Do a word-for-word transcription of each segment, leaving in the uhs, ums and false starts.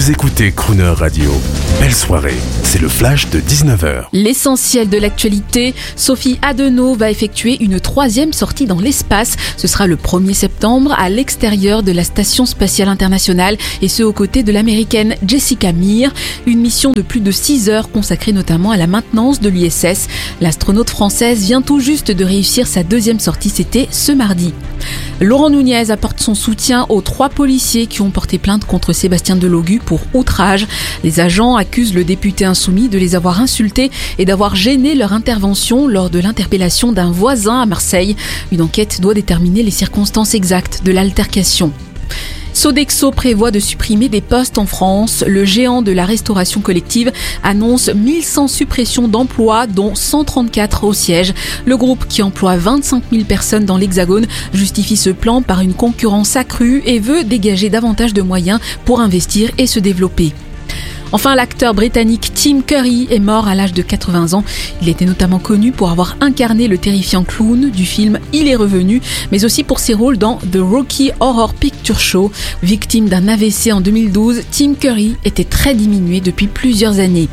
Vous écoutez Crooner Radio. Belle soirée, c'est le flash de dix-neuf heures. L'essentiel de l'actualité, Sophie Adenau va effectuer une troisième sortie dans l'espace. Ce sera le premier septembre à l'extérieur de la Station Spatiale Internationale et ce aux côtés de l'américaine Jessica Meir. Une mission de plus de six heures consacrée notamment à la maintenance de l'I S S. L'astronaute française vient tout juste de réussir sa deuxième sortie, c'était ce mardi. Laurent Nunez apporte son soutien aux trois policiers qui ont porté plainte contre Sébastien Delogu pour outrage. Les agents accusent le député insoumis de les avoir insultés et d'avoir gêné leur intervention lors de l'interpellation d'un voisin à Marseille. Une enquête doit déterminer les circonstances exactes de l'altercation. Sodexo prévoit de supprimer des postes en France. Le géant de la restauration collective annonce mille cent suppressions d'emplois, dont cent trente-quatre au siège. Le groupe, qui emploie vingt-cinq mille personnes dans l'Hexagone, justifie ce plan par une concurrence accrue et veut dégager davantage de moyens pour investir et se développer. Enfin, l'acteur britannique Tim Curry est mort à l'âge de quatre-vingts ans. Il était notamment connu pour avoir incarné le terrifiant clown du film Il est revenu, mais aussi pour ses rôles dans The Rocky Horror Picture Show. Victime d'un A V C en deux mille douze, Tim Curry était très diminué depuis plusieurs années.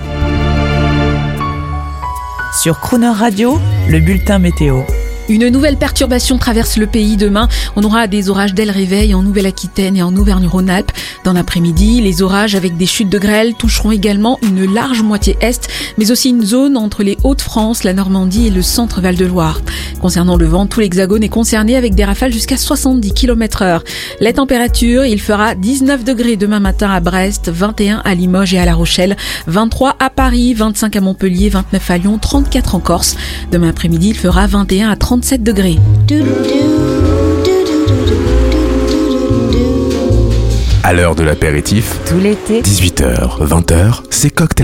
Sur Crooner Radio, le bulletin météo. Une nouvelle perturbation traverse le pays demain. On aura des orages dès le réveil en Nouvelle-Aquitaine et en Auvergne-Rhône-Alpes. Dans l'après-midi, les orages avec des chutes de grêle toucheront également une large moitié est, mais aussi une zone entre les Hauts-de-France, la Normandie et le centre Val-de-Loire. Concernant le vent, tout l'Hexagone est concerné avec des rafales jusqu'à soixante-dix kilomètres heure. Les températures, il fera dix-neuf degrés demain matin à Brest, vingt et un à Limoges et à La Rochelle, vingt-trois à Paris, vingt-cinq à Montpellier, vingt-neuf à Lyon, trente-quatre en Corse. Demain après-midi, il fera vingt et un à trente-sept degrés. À l'heure de l'apéritif, Tout l'été, dix-huit heures, vingt heures, c'est Cocktail